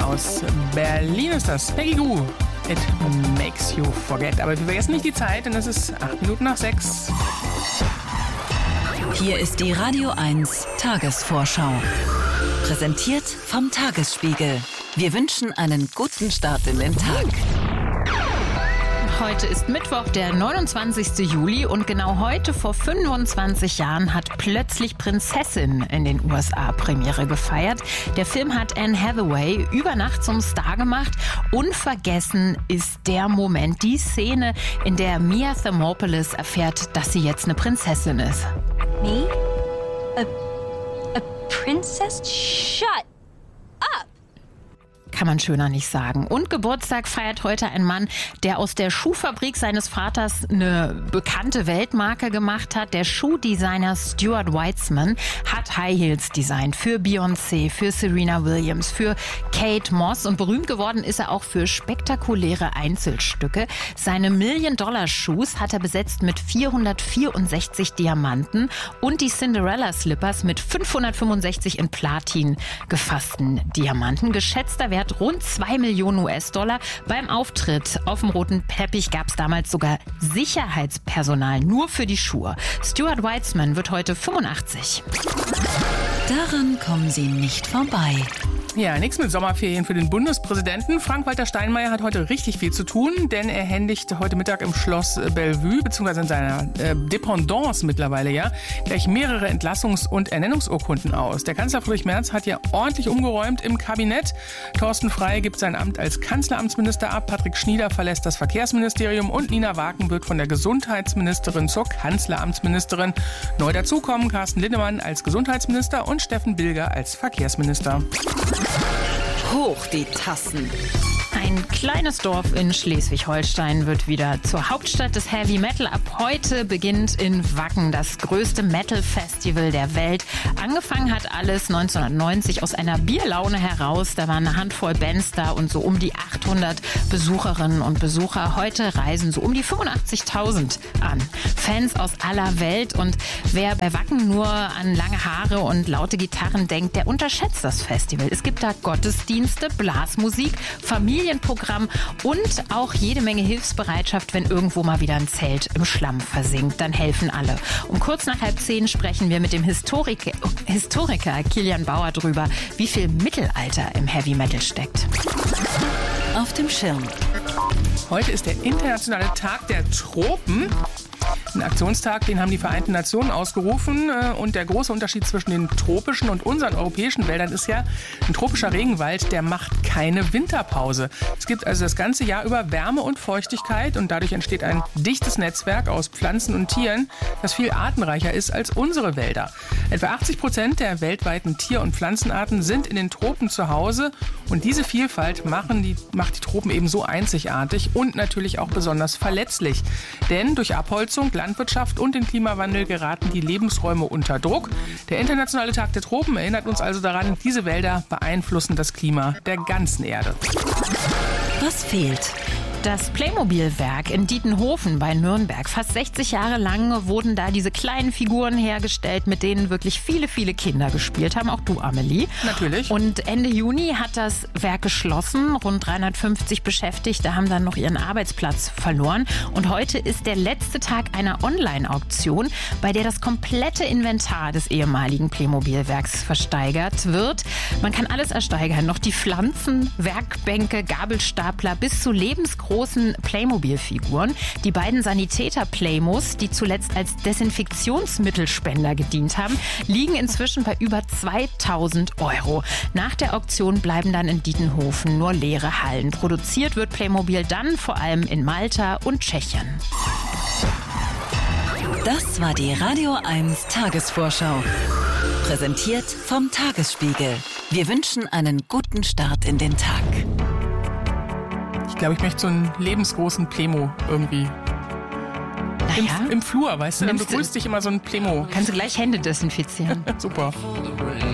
Aus Berlin ist das. Peggy Gou. It makes you forget. Aber wir vergessen nicht die Zeit, denn es ist 8 Minuten nach 6. Hier ist die Radio 1 Tagesvorschau. Präsentiert vom Tagesspiegel. Wir wünschen einen guten Start in den Tag. Heute ist Mittwoch, der 29. Juli und genau heute vor 25 Jahren hat plötzlich Prinzessin in den USA Premiere gefeiert. Der Film hat Anne Hathaway über Nacht zum Star gemacht. Unvergessen ist der Moment, die Szene, in der Mia Thermopolis erfährt, dass sie jetzt eine Prinzessin ist. Me? A princess? Shut up! Kann man schöner nicht sagen. Und Geburtstag feiert heute ein Mann, der aus der Schuhfabrik seines Vaters eine bekannte Weltmarke gemacht hat. Der Schuhdesigner Stuart Weitzman hat High Heels designt für Beyoncé, für Serena Williams, für Kate Moss. Und berühmt geworden ist er auch für spektakuläre Einzelstücke. Seine Million-Dollar-Shoes hat er besetzt mit 464 Diamanten und die Cinderella-Slippers mit 565 in Platin gefassten Diamanten. Geschätzter Wert rund 2 Millionen US-Dollar. Beim Auftritt auf dem roten Teppich gab es damals sogar Sicherheitspersonal nur für die Schuhe. Stuart Weitzman wird heute 85. Daran kommen Sie nicht vorbei. Ja, nichts mit Sommerferien für den Bundespräsidenten. Frank-Walter Steinmeier hat heute richtig viel zu tun, denn er händigt heute Mittag im Schloss Bellevue, beziehungsweise in seiner Dependance mittlerweile, gleich mehrere Entlassungs- und Ernennungsurkunden aus. Der Kanzler Friedrich Merz hat ja ordentlich umgeräumt im Kabinett. Thorsten Frey gibt sein Amt als Kanzleramtsminister ab, Patrick Schnieder verlässt das Verkehrsministerium und Nina Waken wird von der Gesundheitsministerin zur Kanzleramtsministerin. Neu dazukommen Carsten Linnemann als Gesundheitsminister und Steffen Bilger als Verkehrsminister. Hoch die Tassen. Ein kleines Dorf in Schleswig-Holstein wird wieder zur Hauptstadt des Heavy Metal. Ab heute beginnt in Wacken das größte Metal-Festival der Welt. Angefangen hat alles 1990 aus einer Bierlaune heraus. Da waren eine Handvoll Bands da und so um die 800 Besucherinnen und Besucher. Heute reisen so um die 85.000 an. Fans aus aller Welt. Und wer bei Wacken nur an lange Haare und laute Gitarren denkt, der unterschätzt das Festival. Es gibt da Gottesdienste, Blasmusik, Familienprogramm und auch jede Menge Hilfsbereitschaft, wenn irgendwo mal wieder ein Zelt im Schlamm versinkt. Dann helfen alle. Um kurz nach 9:30 sprechen wir mit dem Historiker Kilian Bauer drüber, wie viel Mittelalter im Heavy Metal steckt. Auf dem Schirm. Heute ist der internationale Tag der Tropen. Ein Aktionstag, den haben die Vereinten Nationen ausgerufen. Und der große Unterschied zwischen den tropischen und unseren europäischen Wäldern ist ja, ein tropischer Regenwald, der macht keine Winterpause. Es gibt also das ganze Jahr über Wärme und Feuchtigkeit und dadurch entsteht ein dichtes Netzwerk aus Pflanzen und Tieren, das viel artenreicher ist als unsere Wälder. Etwa 80% der weltweiten Tier- und Pflanzenarten sind in den Tropen zu Hause und diese Vielfalt macht die Tropen eben so einzigartig und natürlich auch besonders verletzlich. Denn durch Abholzung, Landwirtschaft und den Klimawandel geraten die Lebensräume unter Druck. Der Internationale Tag der Tropen erinnert uns also daran, diese Wälder beeinflussen das Klima der ganzen Erde. Was fehlt? Das Playmobil-Werk in Dietenhofen bei Nürnberg. Fast 60 Jahre lang wurden da diese kleinen Figuren hergestellt, mit denen wirklich viele, viele Kinder gespielt haben. Auch du, Amelie. Natürlich. Und Ende Juni hat das Werk geschlossen. Rund 350 Beschäftigte haben dann noch ihren Arbeitsplatz verloren. Und heute ist der letzte Tag einer Online-Auktion, bei der das komplette Inventar des ehemaligen Playmobil-Werks versteigert wird. Man kann alles ersteigern. Noch die Pflanzen, Werkbänke, Gabelstapler bis zu lebensgroßen Playmobil-Figuren. Die beiden Sanitäter-Playmos, die zuletzt als Desinfektionsmittelspender gedient haben, liegen inzwischen bei über 2.000 €. Nach der Auktion bleiben dann in Dietenhofen nur leere Hallen. Produziert wird Playmobil dann vor allem in Malta und Tschechien. Das war die Radio 1 Tagesvorschau. Präsentiert vom Tagesspiegel. Wir wünschen einen guten Start in den Tag. Ich glaube, ich möchte so einen lebensgroßen Playmo irgendwie. Im Flur, weißt du? Dann begrüßt dich immer so ein Playmo. Kannst du gleich Hände desinfizieren. Super.